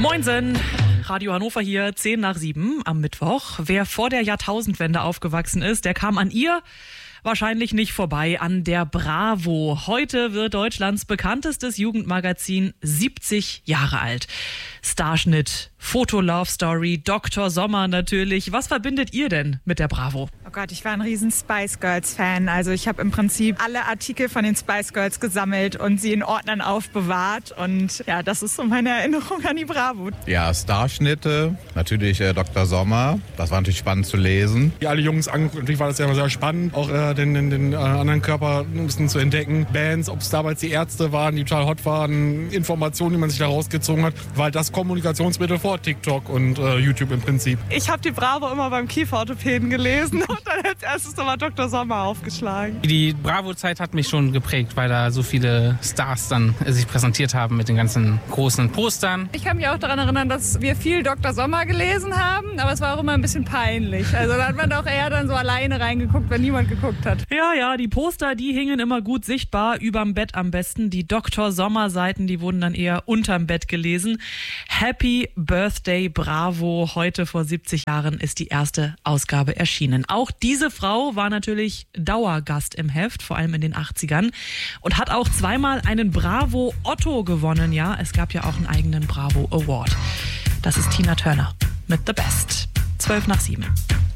Moinsen, Radio Hannover hier, 10 nach 7 am Mittwoch. Wer vor der Jahrtausendwende aufgewachsen ist, der kam an ihr wahrscheinlich nicht vorbei, an der Bravo. Heute wird Deutschlands bekanntestes Jugendmagazin 70 Jahre alt. Starschnitt, Foto-Love-Story, Dr. Sommer natürlich. Was verbindet ihr denn mit der Bravo? Oh Gott, ich war ein riesen Spice Girls-Fan. Also ich habe im Prinzip alle Artikel von den Spice Girls gesammelt und sie in Ordnern aufbewahrt. Und ja, das ist so meine Erinnerung an die Bravo. Ja, Starschnitte, natürlich Dr. Sommer. Das war natürlich spannend zu lesen. Die alle Jungs angeguckt, natürlich war das ja immer sehr spannend, auch den anderen Körper ein bisschen zu entdecken. Bands, ob es damals die Ärzte waren, die total hot waren, Informationen, die man sich da rausgezogen hat, weil das Kommunikationsmittel vor TikTok und YouTube im Prinzip. Ich habe die Bravo immer beim Kieferorthopäden gelesen und dann als erstes nochmal Dr. Sommer aufgeschlagen. Die Bravo-Zeit hat mich schon geprägt, weil da so viele Stars dann sich präsentiert haben mit den ganzen großen Postern. Ich kann mich auch daran erinnern, dass wir viel Dr. Sommer gelesen haben, aber es war auch immer ein bisschen peinlich. Also da hat man doch eher dann so alleine reingeguckt, wenn niemand geguckt hat. Ja, die Poster, die hingen immer gut sichtbar, überm Bett am besten. Die Dr. Sommer-Seiten, die wurden dann eher unterm Bett gelesen. Happy Birthday Bravo. Heute vor 70 Jahren ist die erste Ausgabe erschienen. Auch diese Frau war natürlich Dauergast im Heft, vor allem in den 80ern. Und hat auch zweimal einen Bravo Otto gewonnen. Ja, es gab ja auch einen eigenen Bravo Award. Das ist Tina Turner mit The Best. 12 nach 7.